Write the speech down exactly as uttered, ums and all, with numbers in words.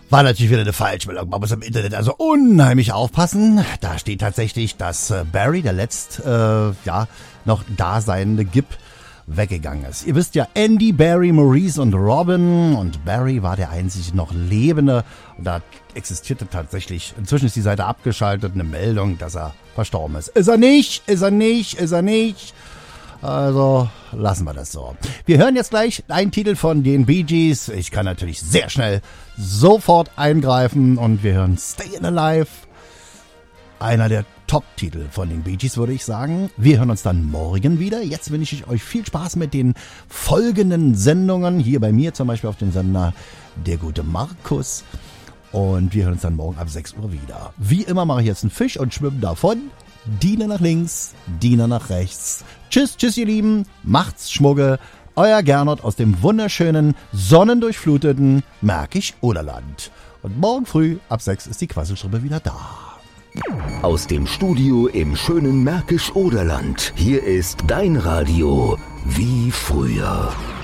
War natürlich wieder eine Falschmeldung. Man muss im Internet also unheimlich aufpassen. Da steht tatsächlich, dass Barry, der letzt äh, ja noch daseinende Gib, weggegangen ist. Ihr wisst ja, Andy, Barry, Maurice und Robin, und Barry war der einzig noch Lebende, und da existierte tatsächlich, inzwischen ist die Seite abgeschaltet, eine Meldung, dass er verstorben ist. Ist er nicht, ist er nicht, ist er nicht. Also lassen wir das so. Wir hören jetzt gleich einen Titel von den Bee Gees. Ich kann natürlich sehr schnell sofort eingreifen, und wir hören Stayin' Alive. Einer der Top-Titel von den Bee Gees, würde ich sagen. Wir hören uns dann morgen wieder. Jetzt wünsche ich euch viel Spaß mit den folgenden Sendungen. Hier bei mir zum Beispiel auf dem Sender Der gute Markus. Und wir hören uns dann morgen ab sechs Uhr wieder. Wie immer mache ich jetzt einen Fisch und schwimme davon. Diener nach links, Diener nach rechts. Tschüss, tschüss ihr Lieben. Macht's Schmugge. Euer Gernot aus dem wunderschönen, sonnendurchfluteten Märkisch-Oderland. Und morgen früh ab sechs ist die Quasselstrippe wieder da. Aus dem Studio im schönen Märkisch-Oderland. Hier ist dein Radio wie früher.